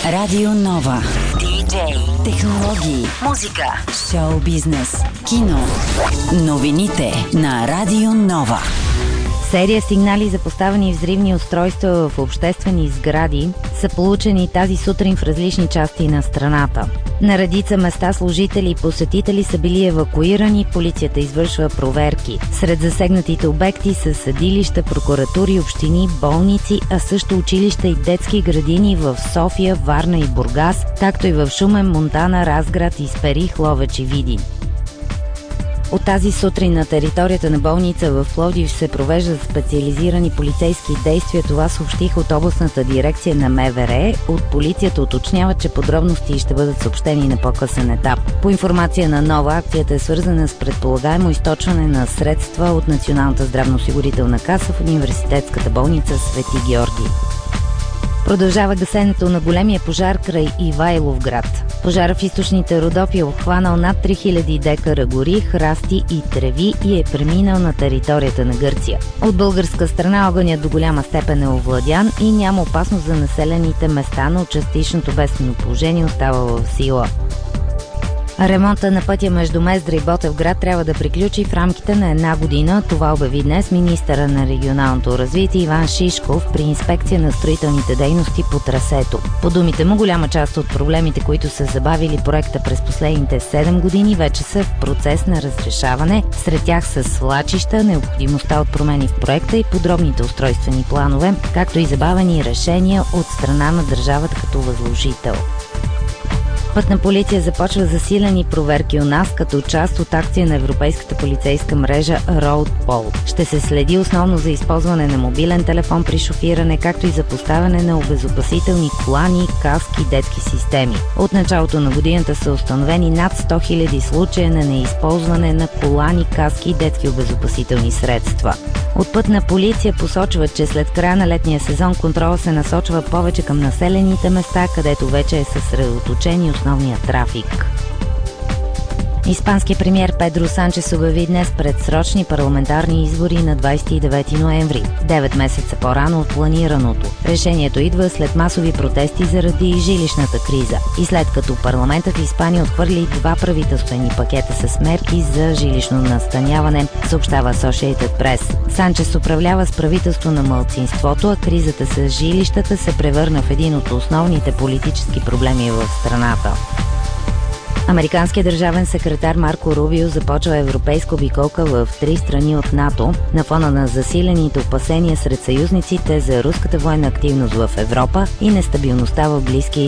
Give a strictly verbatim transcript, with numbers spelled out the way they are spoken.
Радио Нова. Диджей. Технологии. Музика. Шоу бизнес. Кино. Новините на Радио Нова. Серия сигнали за поставени взривни устройства в обществени сгради са получени тази сутрин в различни части на страната. На редица места служители и посетители са били евакуирани, полицията извършва проверки. Сред засегнатите обекти са съдилища, прокуратури, общини, болници, а също училища и детски градини в София, Варна и Бургас, както и в Шумен, Монтана, Разград, Исперих, Ловеч и Видин. От тази сутрин на територията на болница в Пловдив се провеждат специализирани полицейски действия. Това съобщих от областната дирекция на МВР. От полицията уточняват, че подробности ще бъдат съобщени на по-късен етап. По информация на Нова, акцията е свързана с предполагаемо източване на средства от Националната здравноосигурителна каса в университетската болница Свети Георги. Продължава гасенето на големия пожар край Ивайловград. Пожар в източните Родопи е обхванал над три хиляди декара гори, храсти и треви и е преминал на територията на Гърция. От българска страна огънят до голяма степен е овладян и няма опасност за населените места, но частичното бедствено положение остава в сила. Ремонта на пътя между Мездра и Ботевград трябва да приключи в рамките на една година. Това обяви днес министъра на регионалното развитие Иван Шишков при инспекция на строителните дейности по трасето. По думите му, голяма част от проблемите, които са забавили проекта през последните седем години, вече са в процес на разрешаване. Сред тях са свлачища, необходимостта от промени в проекта и подробните устройствени планове, както и забавени решения от страна на държавата като възложител. Пътна полиция започва засилени проверки у нас като част от акция на европейската полицейска мрежа RoadPol. Ще се следи основно за използване на мобилен телефон при шофиране, както и за поставяне на обезопасителни колани, каски и детски системи. От началото на годината са установени над сто хиляди случая на неизползване на колани, каски и детски обезопасителни средства. От Пътна полиция посочват, че след края на летния сезон контрола се насочва повече към населените места, където вече е съсредоточен основния трафик. Испанският премиер Педро Санчес обяви днес предсрочни парламентарни избори на двадесет и девети ноември, девет месеца по-рано от планираното. Решението идва след масови протести заради жилищната криза и след като парламентът в Испания отхвърли два правителствени пакета с мерки за жилищно настаняване, съобщава Associated Press. Санчес управлява с правителство на малцинството, а кризата с жилищата се превърна в един от основните политически проблеми в страната. Американският държавен секретар Марко Рубио започва европейска обиколка в три страни от НАТО на фона на засилените опасения сред съюзниците за руската военна активност в Европа и нестабилността в Близкия